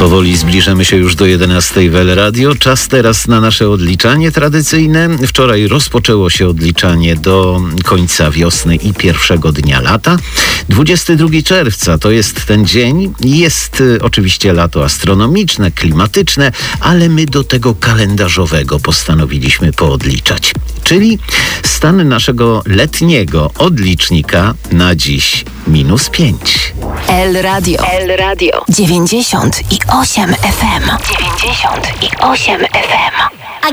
Powoli zbliżamy się już do 11 w L Radio. Czas teraz na nasze odliczanie tradycyjne. Wczoraj rozpoczęło się odliczanie do końca wiosny i pierwszego dnia lata. 22 czerwca to jest ten dzień. Jest oczywiście lato astronomiczne, klimatyczne, ale my do tego kalendarzowego postanowiliśmy poodliczać. Czyli stan naszego letniego odlicznika na dziś -5. L Radio. L Radio. 98 FM. 98 FM.